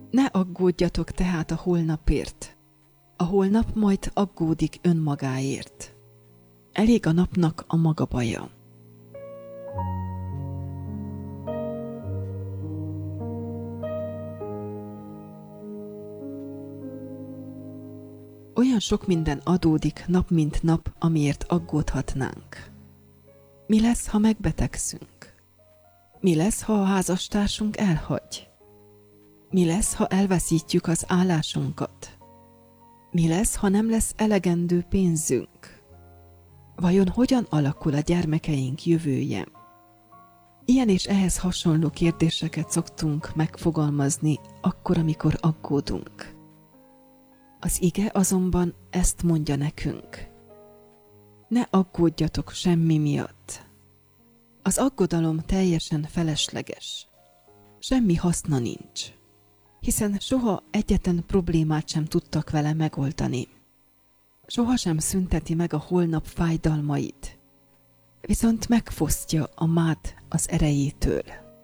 Ne aggódjatok tehát a holnapért. A holnap majd aggódik önmagáért. Elég a napnak a maga baja. Olyan sok minden adódik nap mint nap, amiért aggódhatnánk. Mi lesz, ha megbetegszünk? Mi lesz, ha a házastársunk elhagy? Mi lesz, ha elveszítjük az állásunkat? Mi lesz, ha nem lesz elegendő pénzünk? Vajon hogyan alakul a gyermekeink jövője? Ilyen és ehhez hasonló kérdéseket szoktunk megfogalmazni akkor, amikor aggódunk. Az ige azonban ezt mondja nekünk. Ne aggódjatok semmi miatt. Az aggodalom teljesen felesleges. Semmi haszna nincs, hiszen soha egyetlen problémát sem tudtak vele megoldani. Sohasem szünteti meg a holnap fájdalmait, viszont megfosztja a mád az erejétől.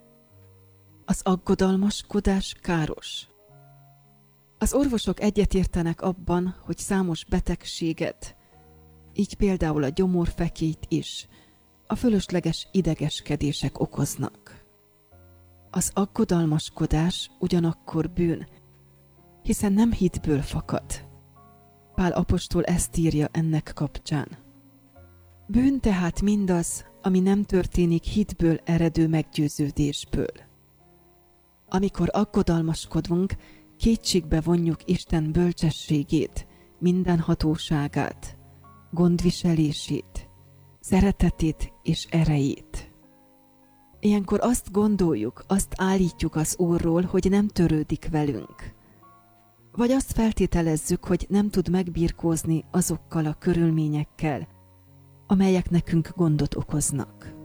Az aggodalmaskodás káros. Az orvosok egyetértenek abban, hogy számos betegséget, így például a gyomorfekélyt is, a fölösleges idegeskedések okoznak. Az aggodalmaskodás ugyanakkor bűn, hiszen nem hitből fakad. Pál apostol ezt írja ennek kapcsán. Bűn tehát mindaz, ami nem történik hitből eredő meggyőződésből. Amikor aggodalmaskodunk, kétségbe vonjuk Isten bölcsességét, mindenhatóságát, gondviselését, szeretetét és erejét. Ilyenkor azt gondoljuk, azt állítjuk az Úrról, hogy nem törődik velünk. Vagy azt feltételezzük, hogy nem tud megbirkózni azokkal a körülményekkel, amelyek nekünk gondot okoznak.